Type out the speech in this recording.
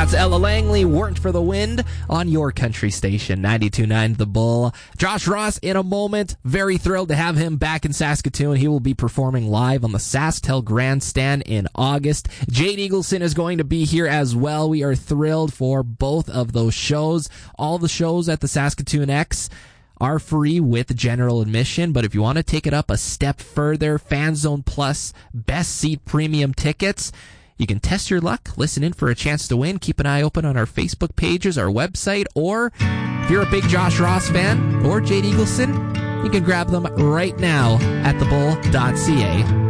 That's Ella Langley, Weren't for the Wind, on your country station, 92.9 The Bull. Josh Ross in a moment. Very thrilled to have him back in Saskatoon. He will be performing live on the SaskTel Grandstand in August. Jade Eagleson is going to be here as well. We are thrilled for both of those shows. All the shows at the Saskatoon X are free with general admission, but if you want to take it up a step further, Fan Zone Plus Best Seat Premium tickets, you can test your luck, listen in for a chance to win. Keep an eye open on our Facebook pages, our website, or if you're a big Josh Ross fan or Jade Eagleson, you can grab them right now at thebull.ca.